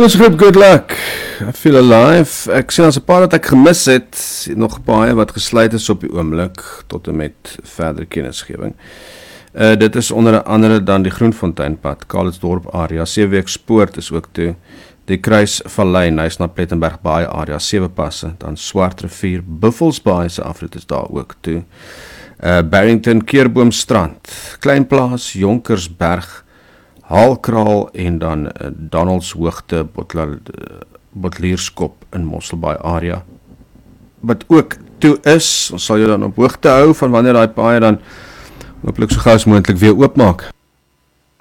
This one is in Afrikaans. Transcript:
Ons groep Good Luck, I Feel Alive. Ek sien as 'n paar wat ek gemis het, nog baie wat gesluit is op die oomblik, tot en met verdere kennisgewing. Dit is onder andere dan die Groenfonteinpad, Calitzdorp area, 7 Spoort is ook toe, die Kruisvallei, Nys na Plettenberg Baai area, 7 passe, dan Swart Rivier, Buffelsbaai se afrit is daar ook toe, Barrington, Keurboomstrand, Kleinplaas, Jonkersberg, Haalkraal en dan Donaldshoogte, Bottelierskop in Mosselbaai area. Wat ook toe is, ons sal jou dan op hoogte hou van wanneer daai paaie dan hopelik so gou as moontlik weer oopmaak.